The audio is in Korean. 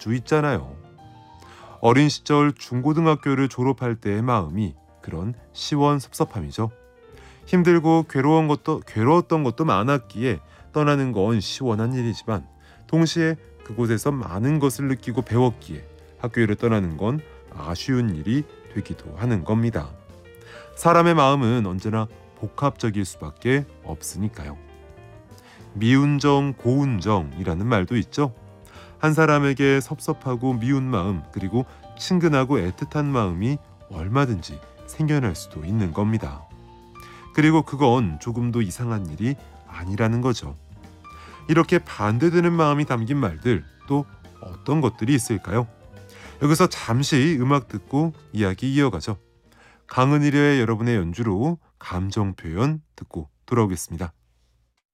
자주 있잖아요. 어린 시절 중고등학교를 졸업할 때의 마음이 그런 시원섭섭함이죠. 힘들고 괴로웠던 것도 많았기에 떠나는 건 시원한 일이지만 동시에 그곳에서 많은 것을 느끼고 배웠기에 학교를 떠나는 건 아쉬운 일이 되기도 하는 겁니다. 사람의 마음은 언제나 복합적일 수밖에 없으니까요. 미운정, 고운정이라는 말도 있죠. 한 사람에게 섭섭하고 미운 마음, 그리고 친근하고 애틋한 마음이 얼마든지 생겨날 수도 있는 겁니다. 그리고 그건 조금도 이상한 일이 아니라는 거죠. 이렇게 반대되는 마음이 담긴 말들, 또 어떤 것들이 있을까요? 여기서 잠시 음악 듣고 이야기 이어가죠. 강은일의 여러분의 연주로 감정 표현 듣고 돌아오겠습니다.